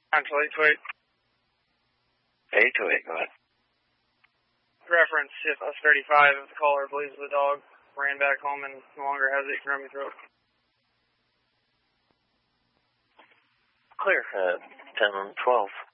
Actually, tweet. 828, go ahead. Reference CFS 35 if the caller believes the dog ran back home and no longer has it from your throat. Clear. 10-12.